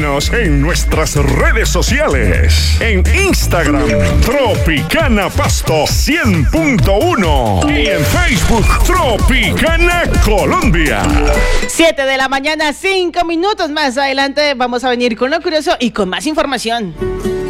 Síguenos en nuestras redes sociales. En Instagram, Tropicana Pasto 100.1 y en Facebook, Tropicana Colombia. 7 de la mañana, 5 minutos. Más adelante vamos a venir con lo curioso y con más información.